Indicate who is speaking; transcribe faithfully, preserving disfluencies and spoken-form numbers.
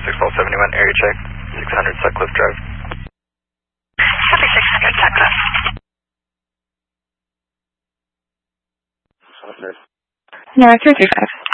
Speaker 1: six twelve seventy-one, area check, six hundred Sutcliffe Drive.
Speaker 2: Copy six hundred Sutcliffe.
Speaker 3: No, three three five.